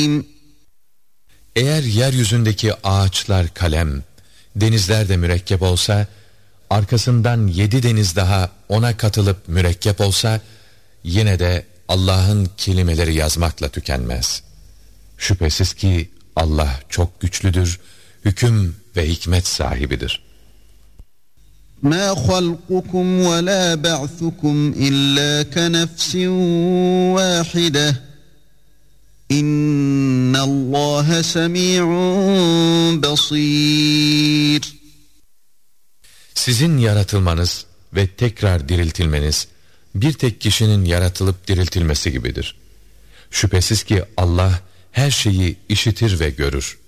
حكيم. Eğer yeryüzündeki ağaçlar kalem, denizler de mürekkep olsa, arkasından 7 deniz daha ona katılıp mürekkep olsa, yine de Allah'ın kelimeleri yazmakla tükenmez. Şüphesiz ki Allah çok güçlüdür, hüküm ve hikmet sahibidir. مَا خَلْقُكُمْ وَلَا بَعْثُكُمْ إِلَّا كَنَفْسٍ وَاحِدَةٍ إِنَّ اللّٰهَ سَمِيعٌ بَصِيرٌ. Sizin yaratılmanız ve tekrar diriltilmeniz, bir tek kişinin yaratılıp diriltilmesi gibidir. Şüphesiz ki Allah her şeyi işitir ve görür.